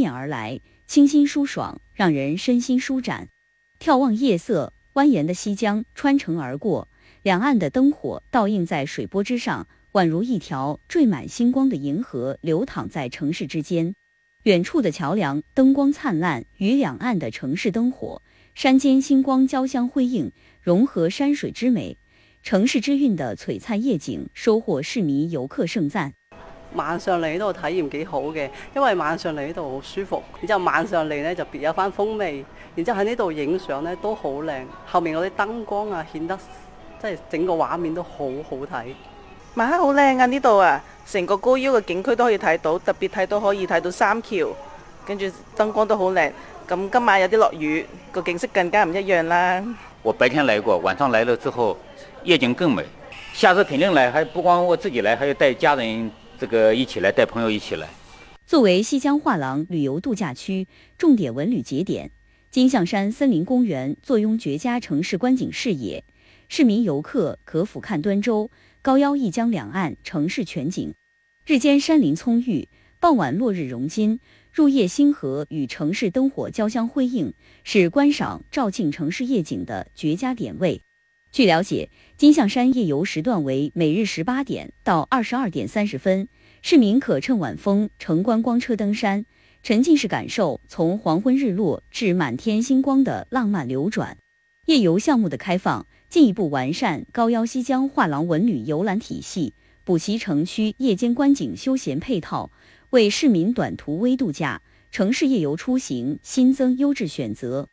面而来，清新舒爽，让人身心舒展。眺望夜色，蜿蜒的西江穿城而过，两岸的灯火倒映在水波之上，宛如一条缀满星光的银河流淌在城市之间。远处的桥梁灯光灿烂，与两岸的城市灯火、山间星光交相辉映，融合山水之美。城市之韻的璀璨夜景，收穫市民遊客盛讚。 晚上嚟呢度體驗幾好嘅，因為晚上嚟呢度好舒服，然之後晚上嚟呢就別有番風味，然之後喺呢度影相呢都好靚，後面嗰啲燈光啊顯得即係整個畫面都好好睇。 晚黑好靚啊！呢度啊，成個高腰嘅景區都可以睇到，特別睇到可以睇到三橋，跟住燈光都好靚。咁今晚有啲落雨，個景色更加唔一樣啦。 我白天來過，晚上來了之後，夜景更美。下次肯定來，還不光我自己來，還要帶家人一起來，帶朋友一起來。 作為西江畫廊旅遊度假區重點文旅節點，金象山森林公園坐擁絕佳城市觀景視野，市民遊客可俯瞰端州、高腰一江兩岸城市全景。日間山林蔥鬱，傍晚落日融金，入夜星河與城市燈火交相輝映，是觀賞肇慶城市夜景的絕佳點位。據了解，金象山夜遊時段為每日18點到22點30分，市民可趁晚風乘觀光車登山，沉浸式感受從黃昏日落至滿天星光的浪漫流轉。夜遊項目的開放，進一步完善高腰西江畫廊文旅遊覽體系，補齊城區夜間觀景休閒配套，為市民短途微度假、城市夜遊出行新增優質選擇。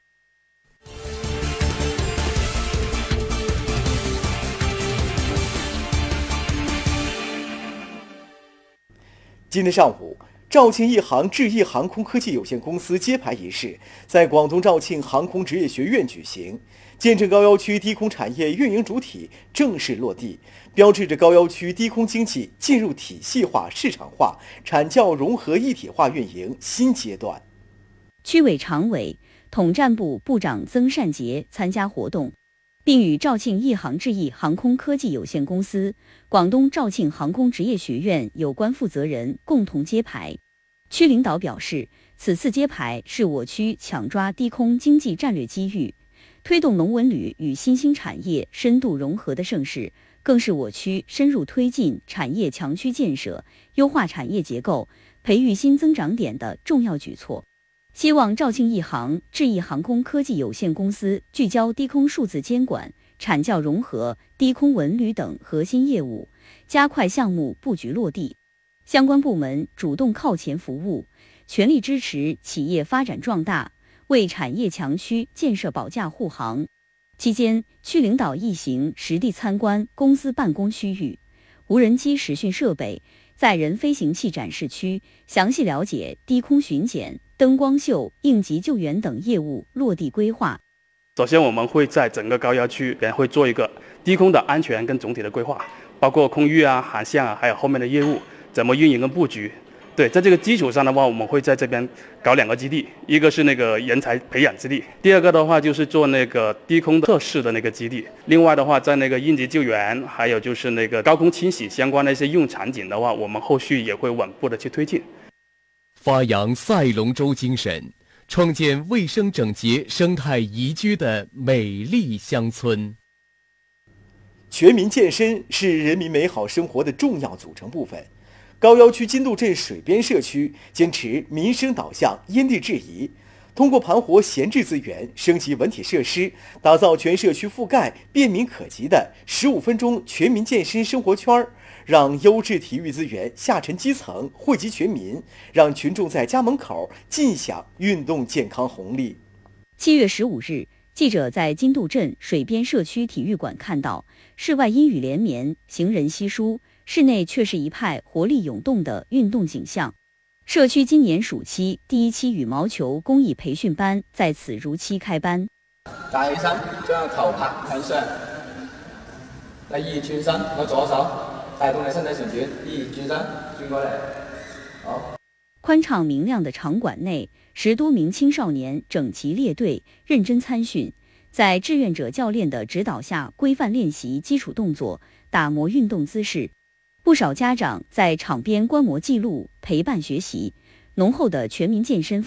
今天上午，肇慶一航智易航空科技有限公司揭牌儀式在廣東肇慶航空職業學院舉行，見證高要區低空產業運營主體正式落地，標誌着高要區低空經濟進入體系化、市場化、產教融合一體化運營新階段。 區委常委、統戰部部長曾善傑參加活動，並與肇慶一航智易航空科技有限公司、廣東肇慶航空職業學院有關負責人共同揭牌。區領導表示，此次揭牌是我區搶抓低空經濟戰略機遇，推動農文旅與新興產業深度融合的盛事，更是我區深入推進產業強區建設、優化產業結構、培育新增長點的重要舉措。希望肇慶一航智易航空科技有限公司聚焦低空數字監管、產教融合、低空文旅等核心業務，加快項目布局落地。相關部門主動靠前服務，全力支持企業發展壯大，為產業強區建設保駕護航。期間，區領導一行實地參觀公司辦公區域、無人機實訓設備、載人飛行器展示區，詳細了解低空巡檢、燈光秀、應急救援等業務落地規劃。 首先，我們會在整個高要區會做一個低空的安全跟總體的規劃，包括空域啊、航向啊，還有後面的業務怎麼運營跟佈局。對，在這個基礎上的話，我們會在這邊搞2個基地，一個是那個人才培養基地，第二個的話就是做那個低空測試的那個基地。另外的話，在那個應急救援，還有就是那個高空清洗相關的一些用場景的話，我們後續也會穩步的去推進。 發揚賽龍舟精神，創建衛生整潔、生態宜居的美麗鄉村。 全民健身是人民美好生活的重要組成部分。高要區金渡鎮水邊社區堅持民生導向、因地制宜，通過盤活閒置資源、升級文體設施，打造全社區覆蓋、便民可及的15分鐘全民健身生活圈，讓優質體育資源下沉基層，惠及全民，讓群眾在家門口盡享運動健康紅利。 7月15日，記者在金渡鎮水邊社區體育館看到，室外陰雨連綿，行人稀疏，室內卻是一派活力湧動的運動景象。社區今年暑期第1期羽毛球公益培訓班在此如期開班。 架起身，將個頭拍向上。第2轉身，攞左手帶動你身體旋轉。2轉身，轉過嚟。好。 寬敞明亮的場館內，10多名青少年整齊列隊，認真參訓，在志願者教練的指導下，規範練習基礎動作，打磨運動姿勢。不少家長在場邊觀摩記錄，陪伴學習，濃厚的全民健身